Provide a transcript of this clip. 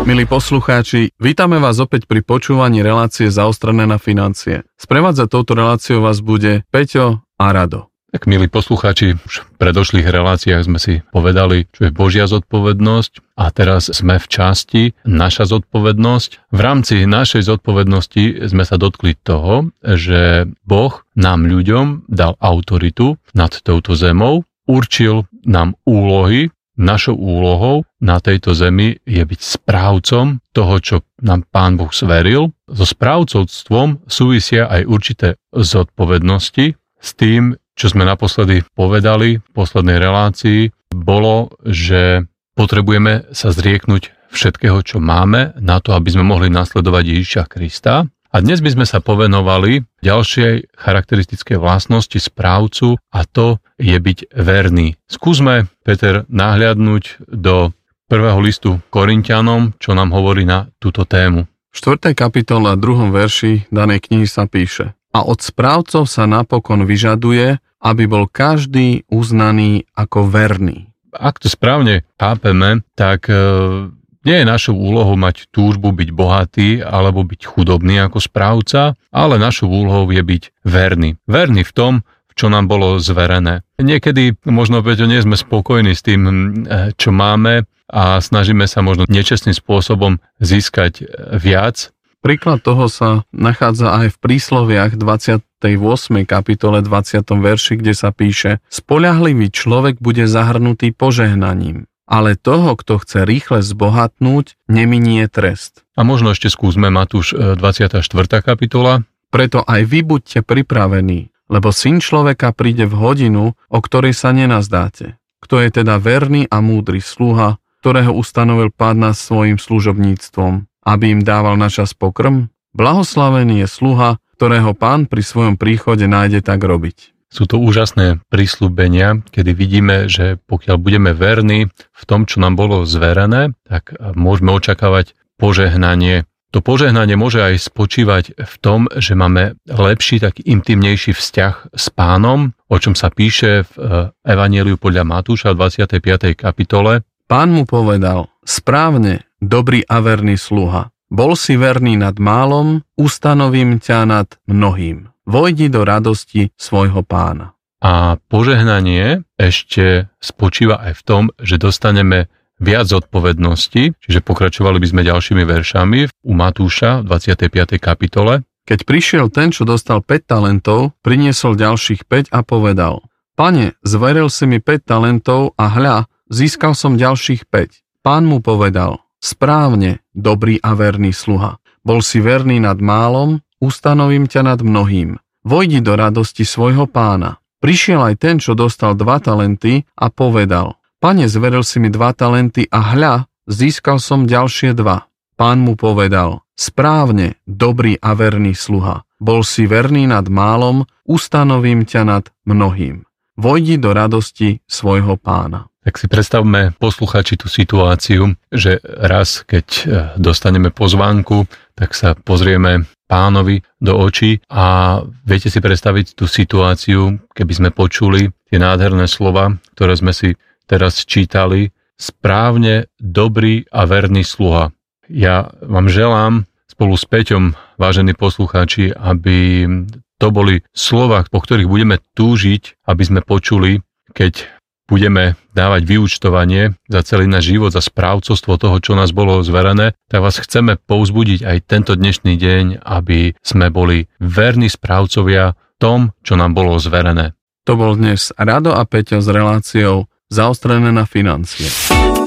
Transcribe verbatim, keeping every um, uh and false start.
Milí poslucháči, vítame vás opäť pri počúvaní relácie Zaostrené na financie. Sprevádzať touto reláciou vás bude Peťo a Rado. Tak, milí poslucháči, už v predošlých reláciách sme si povedali, čo je Božia zodpovednosť, a teraz sme v časti naša zodpovednosť. V rámci našej zodpovednosti sme sa dotkli toho, že Boh nám ľuďom dal autoritu nad touto zemou, určil nám úlohy. Našou úlohou na tejto zemi je byť správcom toho, čo nám Pán Boh sveril. So správcovstvom súvisia aj určité zodpovednosti. S tým, čo sme naposledy povedali v poslednej relácii, bolo, že potrebujeme sa zrieknúť všetkého, čo máme, na to, aby sme mohli nasledovať Ježiša Krista. A dnes by sme sa povenovali ďalšej charakteristickej vlastnosti správcu, a to je byť verný. Skúsme, Peter, nahliadnúť do prvého listu Korinťanom, čo nám hovorí na túto tému. V štvrtej kapitole a druhom verši danej knihy sa píše: A od správcov sa napokon vyžaduje, aby bol každý uznaný ako verný. Ak to správne chápeme, tak nie je našou úlohou mať túžbu byť bohatý alebo byť chudobný ako správca, ale našou úlohou je byť verný. Verný v tom, čo nám bolo zverené. Niekedy možno, Peťo, nie sme spokojní s tým, čo máme, a snažíme sa možno nečestným spôsobom získať viac. Príklad toho sa nachádza aj v prísloviach dvadsiatej ôsmej kapitole dvadsiatom verši, kde sa píše: Spoľahlivý človek bude zahrnutý požehnaním, ale toho, kto chce rýchle zbohatnúť, neminie trest. A možno ešte skúsme Matúš dvadsiata štvrtá kapitola. Preto aj vy buďte pripravení, lebo Syn človeka príde v hodinu, o ktorej sa nenazdáte. Kto je teda verný a múdry sluha, ktorého ustanovil Pán nad svojim služobníctvom, aby im dával na čas pokrm? Blahoslavený je sluha, ktorého Pán pri svojom príchode nájde tak robiť. Sú to úžasné prisľúbenia, kedy vidíme, že pokiaľ budeme verní v tom, čo nám bolo zverené, tak môžeme očakávať požehnanie. To požehnanie môže aj spočívať v tom, že máme lepší, taký intimnejší vzťah s Pánom, o čom sa píše v Evanjeliu podľa Matúša v dvadsiatej piatej kapitole. Pán mu povedal: Správne, dobrý a verný sluha. Bol si verný nad málom, ustanovím ťa nad mnohým. Vojdi do radosti svojho Pána. A požehnanie ešte spočíva aj v tom, že dostaneme viac zodpovednosti, čiže pokračovali by sme ďalšími veršami u Matúša v dvadsiatej piatej kapitole. Keď prišiel ten, čo dostal päť talentov, priniesol ďalších päť a povedal: Pane, zveril si mi päť talentov a hľa, získal som ďalších päť. Pán mu povedal: Správne, dobrý a verný sluha. Bol si verný nad málom, ustanovím ťa nad mnohým. Vojdi do radosti svojho Pána. Prišiel aj ten, čo dostal dva talenty a povedal: Pane, zveril si mi dva talenty a hľa, získal som ďalšie dva. Pán mu povedal: Správne, dobrý a verný sluha. Bol si verný nad málom, ustanovím ťa nad mnohým. Vojdi do radosti svojho Pána. Tak si predstavme, posluchači, tú situáciu, že raz, keď dostaneme pozvánku, tak sa pozrieme Pánovi do očí a viete si predstaviť tú situáciu, keby sme počuli tie nádherné slova, ktoré sme si teraz čítali: Správne, dobrý a verný sluha. Ja vám želám spolu s Peťom, vážení poslucháči, aby to boli slova, po ktorých budeme túžiť, aby sme počuli, keď budeme dávať vyúčtovanie za celý náš život, za správcovstvo toho, čo nás bolo zverené. Tak vás chceme povzbudiť aj tento dnešný deň, aby sme boli verní správcovia tom, čo nám bolo zverené. To bol dnes Rado a Peťo s reláciou Zaostrené na financie.